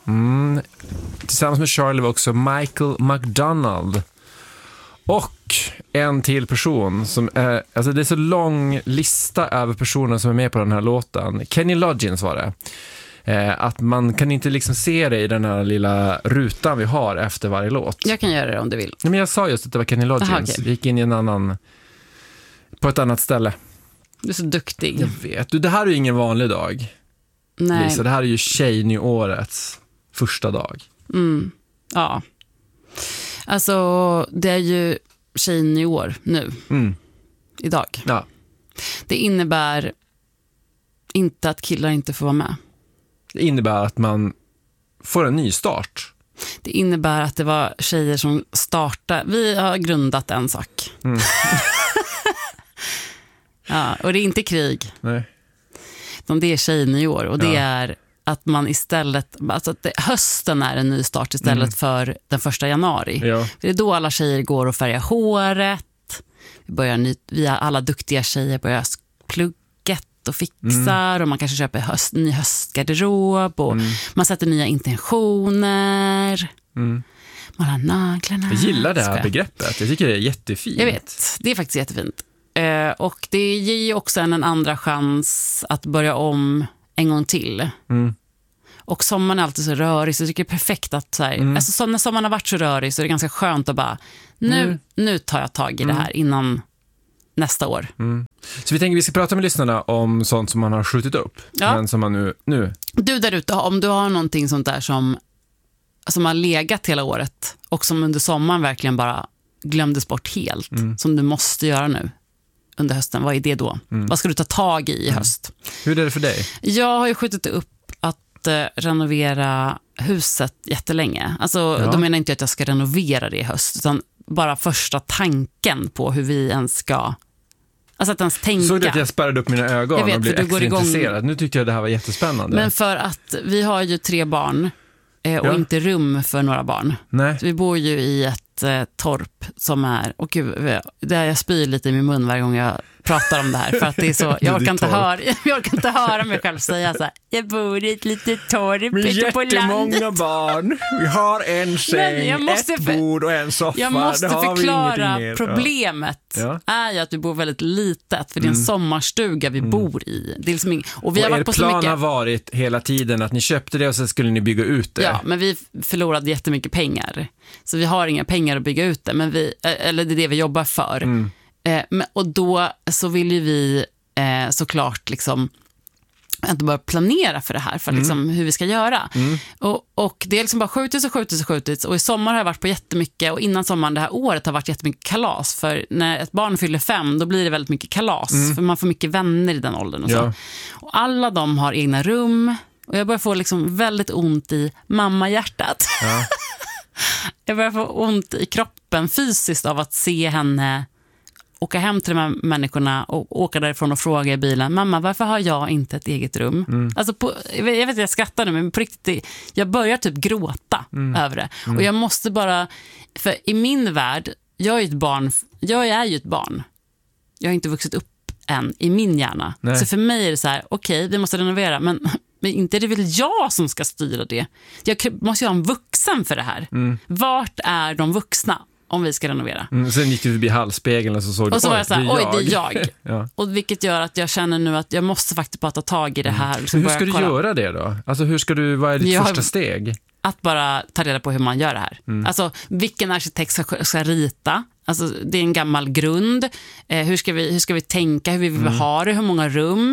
Tillsammans med Charlie var också Michael McDonald. Och en till person som är, alltså det är så lång lista över personer som är med på den här låten. Kenny Loggins var det. Att man kan inte liksom se det i den här lilla rutan vi har efter varje låt. Jag kan göra det om du vill. Nej, men jag sa just att det var Kenny Loggins. Aha, okay. Vi gick in i på ett annat ställe. Du är så duktig. Jag vet. Det här är ju ingen vanlig dag. Nej. Lisa, det här är ju tjejnyårets första dag. Ja. Alltså, det är ju tjejnyår nu. Idag. Ja. Det innebär inte att killar inte får vara med. Det innebär att man får en ny start. Det innebär att det var tjejer som startade. Vi har grundat en sak. Ja, och det är inte krig. Nej. Det är tjejnyår. Och det är att man istället... Alltså att hösten är en ny start istället för den 1 januari. Ja. Det är då alla tjejer går och färgar håret. Vi alla duktiga tjejer börjar plugget och fixar. Och man kanske köper ny höstgarderob. Och man sätter nya intentioner. Man har naglarna. Jag gillar det här begreppet. Jag tycker det är jättefint. Jag vet, det är faktiskt jättefint. Och det ger ju också en andra chans att börja om en gång till. Och sommaren är alltid så rörig, så jag tycker det är perfekt att så här, alltså, så när sommaren har varit så rörig så är det ganska skönt att bara nu tar jag tag i det här innan nästa år. Så vi tänker vi ska prata med lyssnarna om sånt som man har skjutit upp. Men som man nu... Du där ute, om du har någonting sånt där som har legat hela året och som under sommaren verkligen bara glömdes bort helt, som du måste göra nu under hösten, vad är det då? Vad ska du ta tag i höst? Hur är det för dig? Jag har ju skjutit upp att renovera huset jättelänge. Alltså, då menar inte jag att jag ska renovera det i höst, utan bara första tanken på hur vi ens ska... Alltså att ens tänka. Såg du att jag spärrade upp mina ögon och blev extra intresserad? Nu tyckte jag det här var jättespännande. Men för att vi har ju 3 barn och inte rum för några barn. Nej. Så vi bor ju i ett torp som är... Och gud, där jag spyr lite i min mun varje gång jag pratar om det här. För att det är så... Jag orkar inte höra mig själv säga så här: jag bor i ett litet torp ute på landet. Jättemånga barn. Vi har en säng, ett bord och en soffa. Jag måste förklara problemet. Är ju att vi bor väldigt litet. För det är en sommarstuga vi bor i. Det är liksom och vi har varit på så mycket... plan har varit hela tiden att ni köpte det och så skulle ni bygga ut det. Ja, men vi förlorade jättemycket pengar. Så vi har inga pengar att bygga ut det. Men eller det är det vi jobbar för. Och då så vill ju vi såklart liksom inte bara planera för det här, för liksom hur vi ska göra. Och det är liksom bara skjutits. Och i sommar har jag varit på jättemycket, och innan sommaren det här året har varit jättemycket kalas. För när ett barn fyller 5, då blir det väldigt mycket kalas. För man får mycket vänner i den åldern och så. Och alla de har egna rum. Och jag börjar få liksom väldigt ont i mammahjärtat. Jag börjar få ont i kroppen fysiskt av att se henne åka hem till de här människorna och åka därifrån och fråga i bilen: mamma, varför har jag inte ett eget rum? Alltså jag vet att jag skrattar nu, men på riktigt, jag börjar typ gråta över det. Och jag måste bara, för i min värld, jag är ju ett barn. Jag har inte vuxit upp än i min hjärna. Nej. Så för mig är det så här: okej, vi måste renovera, men inte är det väl jag som ska styra det. Jag måste ju ha en vuxen för det här. Vart är de vuxna om vi ska renovera? Sen gick du förbi halsspegeln och så såg du, och så var jag så här, det är jag. Ja. Och vilket gör att jag känner nu att jag måste faktiskt bara ta tag i det här. Liksom hur ska du göra det då? Alltså vad är ditt första steg? Att bara ta reda på hur man gör det här. Alltså vilken arkitekt ska rita? Alltså det är en gammal grund. Hur ska vi tänka? Hur vill vi ha det? Hur många rum?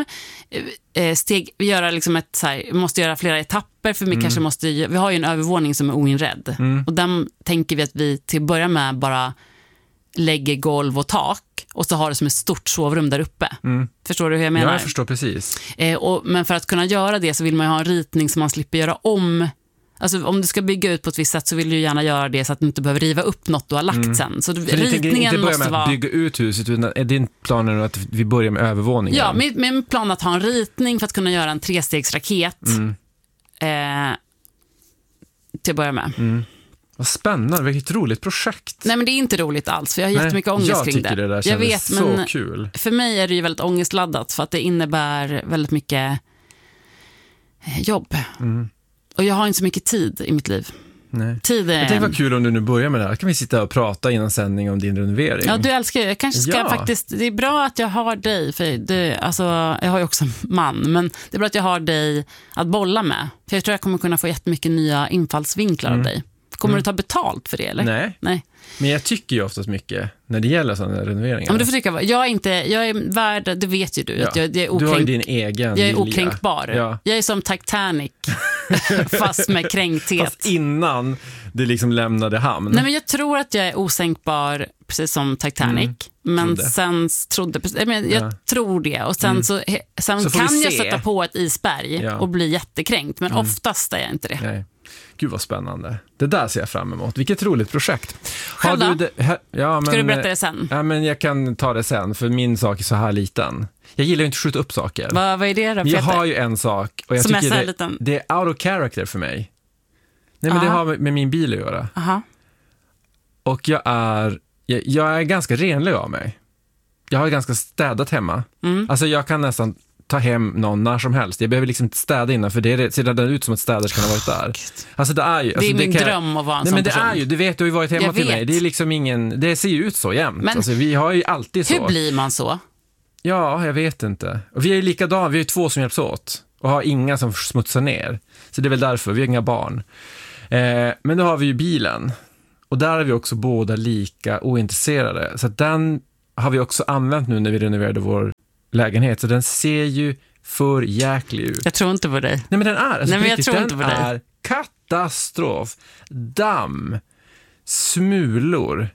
Vi göra liksom vi måste göra flera etapper, för vi kanske vi har ju en övervåning som är oinredd. Och den tänker vi att vi till att börja med bara lägger golv och tak, och så har det som ett stort sovrum där uppe. Förstår du hur jag menar? Ja, jag förstår precis. Men för att kunna göra det så vill man ju ha en ritning som man slipper göra om. Alltså om du ska bygga ut på ett visst sätt så vill du gärna göra det så att du inte behöver riva upp något du har lagt sen. Så ritningen inte börja måste med att bygga ut huset, utan är din plan att vi börjar med övervåningen? Ja, min plan att ha en ritning för att kunna göra en 3-stegsraket till att börja med. Vad spännande, vilket roligt projekt. Nej, men det är inte roligt alls, för jag har jättemycket ångest kring det. Det där, jag vet, så men kul. För mig är det ju väldigt ångestladdat, för att det innebär väldigt mycket jobb. Och jag har inte så mycket tid i mitt liv. Nej. Tid är... Jag tänkte vad kul om du nu börjar med det här. Kan vi sitta och prata innan sändning om din renovering? Ja, du älskar det. Jag kanske ska faktiskt... Det är bra att jag har dig. För jag har ju också en man. Men det är bra att jag har dig att bolla med. För jag tror jag kommer kunna få jättemycket nya infallsvinklar av dig. Kommer du ta betalt för det, eller? Nej. Men jag tycker ju oftast mycket när det gäller sådana renoveringar. Ja, men du får tycka, jag är värd, det vet ju du, att jag är du har ju din egen jag är okränkbar. Ja. Jag är som Titanic, fast med kränkthet. Fast innan det liksom lämnade hamn. Nej, men jag tror att jag är osänkbar, precis som Titanic. Men sen jag tror det. Och sen, så kan jag sätta på ett isberg och bli jättekränkt. Men oftast är jag inte det. Nej. Gud vad spännande. Det där ser jag fram emot. Vilket roligt projekt. Själv då? Ska du berätta det sen? Ja, men jag kan ta det sen, för min sak är så här liten. Jag gillar ju inte att skjuta upp saker. Vad är det då, Peter? Jag har ju en sak och jag som tycker är liten. Det är out of character för mig. Nej, men det har med min bil att göra. Aha. Och jag är ganska renlig av mig. Jag har ganska städat hemma. Alltså jag kan nästan ta hem någon när som helst. Jag behöver liksom inte städa innan, för det ser den ut som ett städerska har varit där. Alltså det är ju... Alltså, det är min dröm att vara en sån person. Men det är ju, du vet, du har ju varit hemma till mig. Det är liksom det ser ju ut så jämt. Men alltså, vi har ju alltid så. Hur blir man så? Ja, jag vet inte. Och vi är ju likadana, vi är ju 2 som hjälps åt. Och har inga som smutsar ner. Så det är väl därför, vi har inga barn. Men då har vi ju bilen. Och där är vi också båda lika ointresserade. Så att den har vi också använt nu när vi renoverade vår lägenhet, så den ser ju för jäklig ut. Jag tror inte på dig. Nej, men den är, alltså, nej, men jag tror inte på dig. Den är katastrof. Damm, smulor.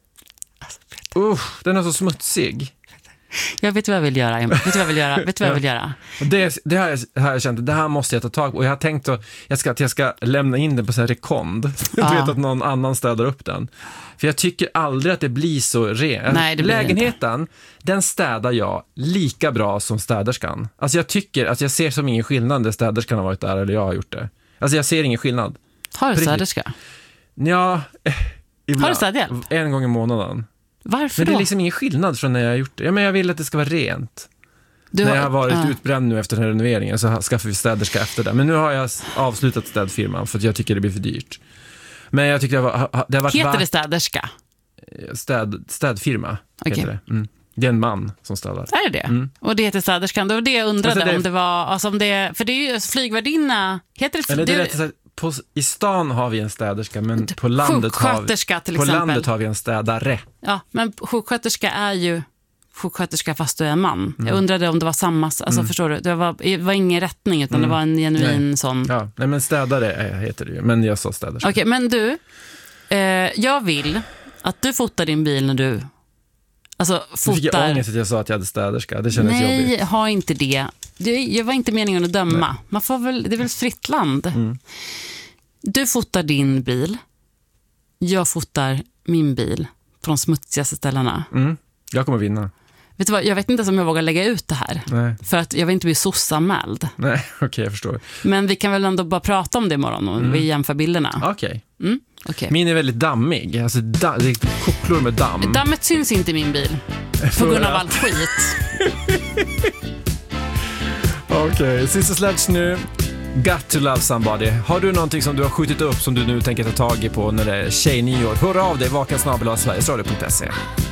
Den är så smutsig. Jag vet vad jag vill göra. Vet du vad jag vill göra? Och det har jag känt, det här måste jag ta tag på. Och jag har tänkt att jag ska lämna in den på så här rekond. Du vet att någon annan städar upp den. För jag tycker aldrig att det blir så rent. Nej, det blir lägenheten, inte. Den städar jag lika bra som städerskan. Alltså jag tycker att jag ser som ingen skillnad när städerskan har varit där eller jag har gjort det. Alltså jag ser ingen skillnad. Har du städerska? Ja, ibland. Har du städhjälp? 1 gång i månaden. Varför Men det är då? liksom ingen skillnad från när jag har gjort det. Ja, men jag vill att det ska vara rent. När jag har varit utbränd nu efter den här renoveringen så skaffar vi städerska efter det. Men nu har jag avslutat städfirman för att jag tycker det blir för dyrt. Men jag tycker det har varit... Heter det städerska? Städfirma heter det. Det är en man som städar. Är det det? Och det heter städerskan. Det var det jag undrade om det var... Alltså om det, för det är ju flygvärdinna... Heter det... Eller det är rätt sagt, i stan har vi en städerska, men på landet har vi en städare. Ja, men sjuksköterska är ju sjuksköterska fast du är man. Jag undrade om det var samma, alltså förstår du, det var ingen rättning utan det var en genuin sån. Ja, nej, men städare heter det ju, men jag sa städerska. Okej, men du, jag vill att du fotar din bil när du fotar. Fick jag ångest att jag sa att jag hade städerska, det kändes jobbigt. Nej, ha inte det. Jag var inte meningen att döma. Nej. Man får väl, det är väl ett fritt land. Du fotar din bil. Jag fotar min bil på de smutsigaste ställena. Jag kommer vinna. Vet du vad, jag vet inte om jag vågar lägga ut det här. Nej. För att jag vill inte bli sossanmäld. Nej, okej, jag förstår. Men vi kan väl ändå bara prata om det imorgon och vi jämför bilderna. Okej. Okay. Min är väldigt dammig. Alltså, det är kopplor med damm. Dammet syns inte i min bil. På grund av allt skit. Okej, sista slätts nu. Got to love somebody. Har du någonting som du har skjutit upp som du nu tänker ta tag i på när det är tjejnyår? Hör av dig, vakan@sverigesradio.se.